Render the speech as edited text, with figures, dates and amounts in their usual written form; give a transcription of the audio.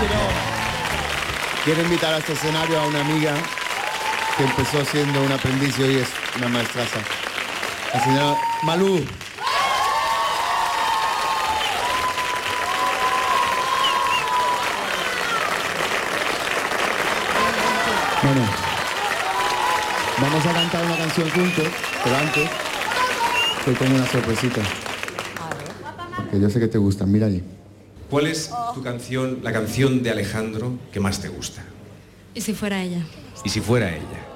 Quiero invitar a este escenario a una amiga que empezó siendo un aprendiz y hoy es una maestraza. La señora Malú. Bueno, vamos a cantar una canción juntos, pero antes te tengo una sorpresita. Porque yo sé que te gusta, mira allí. ¿Cuál es tu canción, la canción de Alejandro que más te gusta? ¿Y si fuera ella? Y si fuera ella.